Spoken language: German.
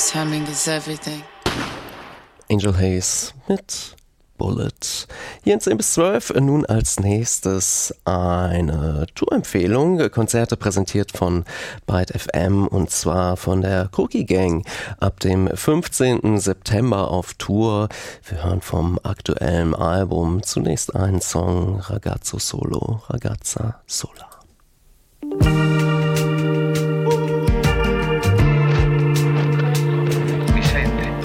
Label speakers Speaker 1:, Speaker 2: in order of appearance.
Speaker 1: Timing is everything.
Speaker 2: Angel Hayes mit Bullet. Hier in 10 bis 12 nun als nächstes eine Tourempfehlung. Konzerte präsentiert von Byte FM und zwar von der Cookie Gang ab dem 15. September auf Tour. Wir hören vom aktuellen Album zunächst einen Song Ragazzo Solo, Ragazza Sola.